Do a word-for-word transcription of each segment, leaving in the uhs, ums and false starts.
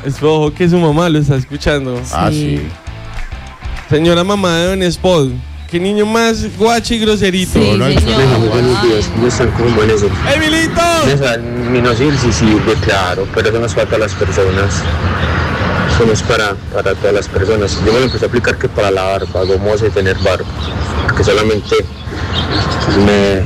Es ojo que su mamá lo está escuchando. Sí. Ah, sí. Señora mamá de Don Spot, qué niño más guacho y groserito. Sí, no, Bueno, buenos días, ¿cómo están? ¿Cómo buenos días? ¡Emilito! El minoxidil sí sirve, claro, pero eso no es para todas las personas. Eso no es para, para todas las personas. Yo me lo empecé a aplicar que para la barba, cómo hace tener barba. Porque solamente me,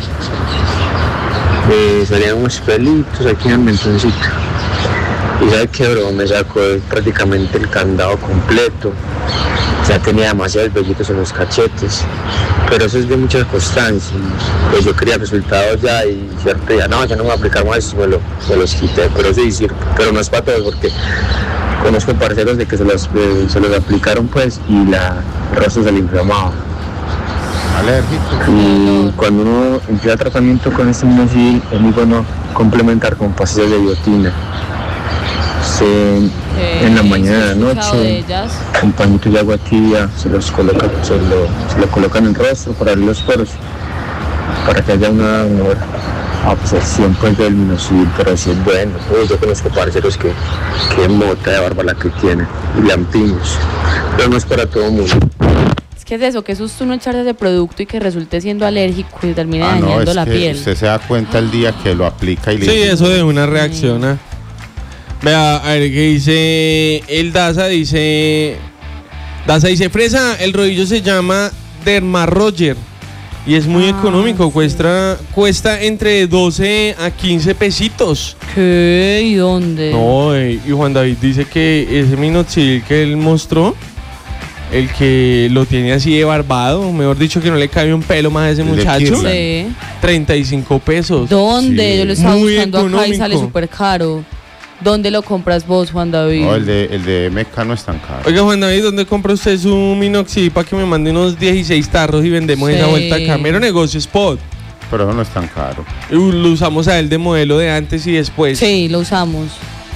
me salían unos pelitos aquí en el mentoncito. Y ¿sabe qué, bro? Me sacó prácticamente el candado completo. Ya tenía demasiados vellitos en los cachetes, pero eso es de mucha constancia. Pues yo quería resultados ya y cierto día, no, ya no me voy a aplicar más, me, lo, me los quité, pero sí sirve, pero no es para todos porque conozco parceros de que se los, eh, se los aplicaron pues y la el rostro se le inflamaba. Alérgico. Y cuando uno empieza tratamiento con este minoxidil es muy bueno complementar con pastillas de biotina. Se, eh, en la mañana, en la noche, un pañito de agua tibia, se los coloca, se lo, se lo colocan en el rostro para abrir los poros, para que haya una mejor absorción pues, del minoxidil, pero sí es bueno. Uy, yo conozco parceros que, que mota de barba la que tienen, y lampiños, pero no es para todo el mundo. ¿Qué es eso? ¿Qué susto uno echarse de producto y que resulte siendo alérgico y termine ah, dañando no, la que piel? Usted se da cuenta el día que lo aplica y le Sí, eso de una reacción. ¿eh? Vea, a ver qué dice el Daza. Dice: Daza dice, Fresa, el rodillo se llama Derma Roger y es muy ah, económico. Sí. Cuesta, cuesta entre doce a quince pesitos. ¿Qué? ¿Y dónde? No, y Juan David dice que ese minoxidil que él mostró, el que lo tiene así de barbado, mejor dicho que no le cabe un pelo más a ese muchacho. Sí. treinta y cinco pesos. ¿Dónde? Sí. Yo lo estaba muy buscando económico. Acá y sale súper caro. ¿Dónde lo compras vos, Juan David? No, el de, el de M K no es tan caro. Oiga, Juan David, ¿dónde compra usted su minoxidil para que me mande unos dieciséis tarros y vendemos sí. esa vuelta acá? Mero negocio spot. Pero eso no es tan caro. Uh, lo usamos a él de modelo de antes y después. Sí, lo usamos.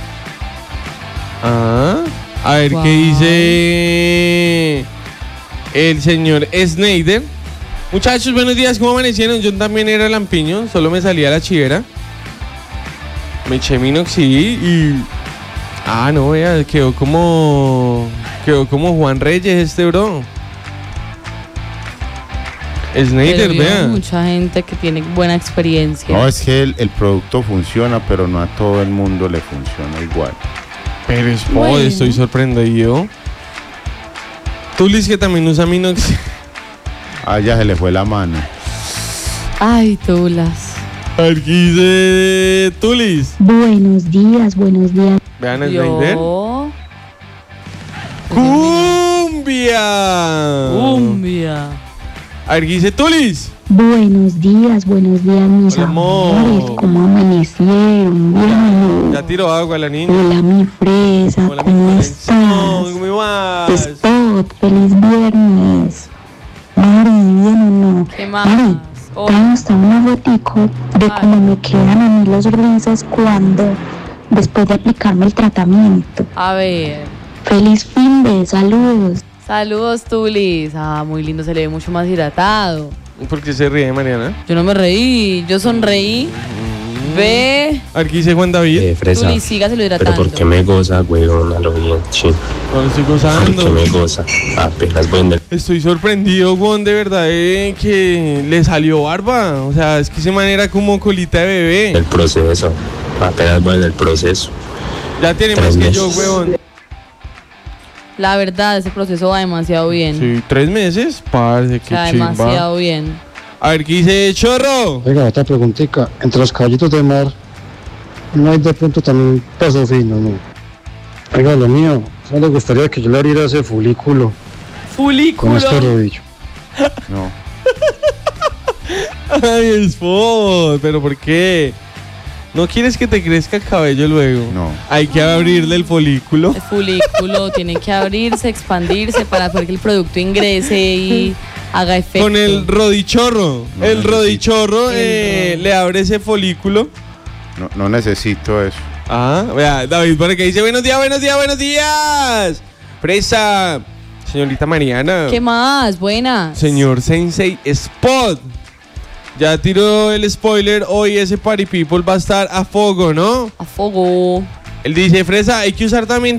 Ah, a ver wow. qué dice el señor Snyder. Muchachos, buenos días, ¿cómo amanecieron? Yo también era lampiño, solo me salía la chivera. Me eché minoxidil y... Ah, no, vea, quedó como... Quedó como Juan Reyes este bro. Snyder, vea. Mucha gente que tiene buena experiencia. No, es que el, el producto funciona, pero no a todo el mundo le funciona igual. Pero es bueno. Estoy sorprendido. Tulis, que también usa minoxidil. Ah, ya se le fue la mano. Ay, Tulas. Aquí dice Tulis. Buenos días, buenos días. Vean el Snyder. ¡Cumbia! ¡Cumbia! Aquí dice Tulis. Buenos días, buenos días, mis Hola, amores. amor. ¿Cómo amanecieron? Bien. Ya tiró agua la niña. Hola, mi fresa. Hola, ¿cómo mi estás? ¿Cómo vas? Spot, feliz viernes. Mari, ¿bien o no? ¿Qué más? Mari, Oh. te mostré una fotico de Ay. cómo me quedan a mí los rizos cuando, después de aplicarme el tratamiento. A ver. Feliz fin de saludos. Saludos, Tulis. Ah, muy lindo, se le ve mucho más hidratado. ¿Por qué se ríe, Mariana? Yo no me reí, yo sonreí. Mm. Ve. Aquí dice Juan David. Eh, fresa. Tulis, sígaselo hidratando. Pero ¿por qué me goza, weón? A lo bien, chino. No lo estoy gozando. ¿Por qué me goza? Apenas voy en... Estoy sorprendido, Juan, de verdad, eh, que le salió barba. O sea, es que se manera como colita de bebé. El proceso. Apenas voy en el proceso. Ya tiene Tres más que meses. yo, huevón. La verdad, ese proceso va demasiado bien. Sí, tres meses, parece que Va chimba. demasiado bien. A ver, ¿qué dice Chorro? Oiga, otra preguntita. Entre los caballitos de mar, ¿no hay de pronto también paso fino, no? Oiga, lo mío, ¿no le gustaría que yo le abriera ese folículo? ¿Folículo? Con este rodillo. No. Ay, Spot, ¿pero por qué? ¿No quieres que te crezca el cabello luego? No. Hay que abrirle el folículo. El folículo tiene que abrirse, expandirse para poder que el producto ingrese y haga efecto. Con el rodichorro. No el necesito. rodichorro El eh, ro- le abre ese folículo. No, no necesito eso. Ah, vea, David, por acá dice, buenos días, buenos días, buenos días. Fresa, señorita Mariana. ¿Qué más? Buenas. Señor Sensei Spot. Ya tiró el spoiler, hoy ese Party People va a estar a fuego, ¿no? A fuego. Él dice, Fresa, hay que usar también